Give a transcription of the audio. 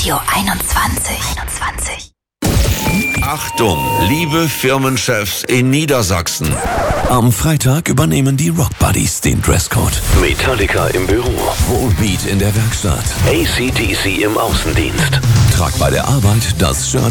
Radio 21. Achtung, liebe Firmenchefs in Niedersachsen. Am Freitag übernehmen die Rock Buddies den Dresscode. Metallica im Büro. Volbeat in der Werkstatt. AC/DC im Außendienst. Trag bei der Arbeit das Shirt